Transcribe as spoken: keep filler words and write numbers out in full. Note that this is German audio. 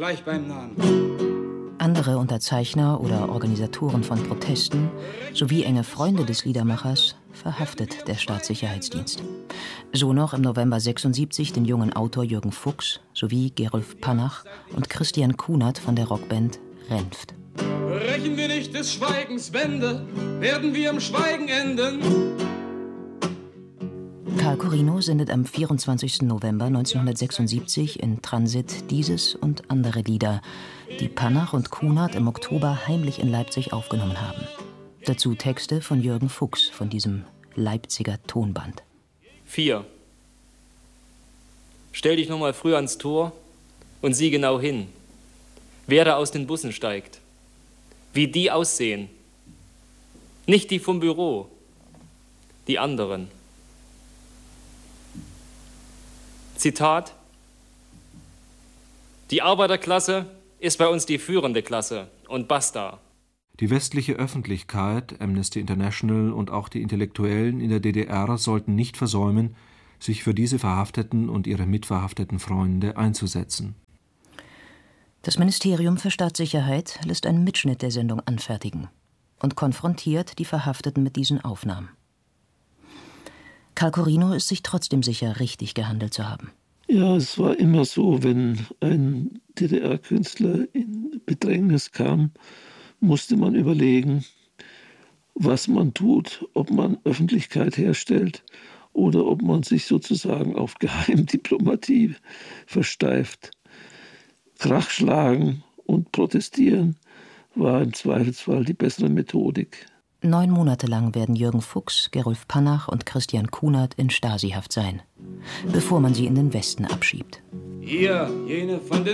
gleich beim Namen. Andere Unterzeichner oder Organisatoren von Protesten sowie enge Freunde des Liedermachers verhaftet der Staatssicherheitsdienst. So noch im November sechsundsiebzig den jungen Autor Jürgen Fuchs sowie Gerulf Panach und Christian Kunert von der Rockband Renft. Brechen wir nicht des Schweigens Bände, werden wir im Schweigen enden. Karl Corino sendet am vierundzwanzigsten November neunzehnhundertsechsundsiebzig in Transit dieses und andere Lieder, die Panach und Kunert im Oktober heimlich in Leipzig aufgenommen haben. Dazu Texte von Jürgen Fuchs von diesem Leipziger Tonband. vier. Stell dich noch mal früh ans Tor und sieh genau hin, wer da aus den Bussen steigt, wie die aussehen. Nicht die vom Büro, die anderen. Zitat: Die Arbeiterklasse ist bei uns die führende Klasse und basta. Die westliche Öffentlichkeit, Amnesty International und auch die Intellektuellen in der D D R sollten nicht versäumen, sich für diese Verhafteten und ihre mitverhafteten Freunde einzusetzen. Das Ministerium für Staatssicherheit lässt einen Mitschnitt der Sendung anfertigen und konfrontiert die Verhafteten mit diesen Aufnahmen. Karl Corino ist sich trotzdem sicher, richtig gehandelt zu haben. Ja, es war immer so, wenn ein D D R-Künstler in Bedrängnis kam, musste man überlegen, was man tut, ob man Öffentlichkeit herstellt oder ob man sich sozusagen auf Geheimdiplomatie versteift. Krach schlagen und protestieren war im Zweifelsfall die bessere Methodik. Neun Monate lang werden Jürgen Fuchs, Gerulf Panach und Christian Kunert in Stasihaft sein, bevor man sie in den Westen abschiebt. Hier, jene von den